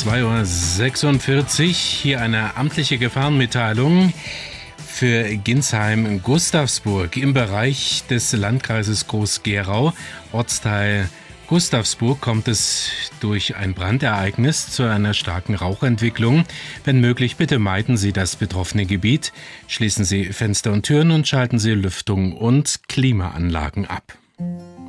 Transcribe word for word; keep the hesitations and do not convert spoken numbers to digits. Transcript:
zwei Uhr sechsundvierzig. Hier eine amtliche Gefahrenmitteilung für Ginsheim-Gustavsburg im Bereich des Landkreises Groß-Gerau, Ortsteil Gustavsburg, kommt es durch ein Brandereignis zu einer starken Rauchentwicklung. Wenn möglich, bitte meiden Sie das betroffene Gebiet, schließen Sie Fenster und Türen und schalten Sie Lüftung und Klimaanlagen ab.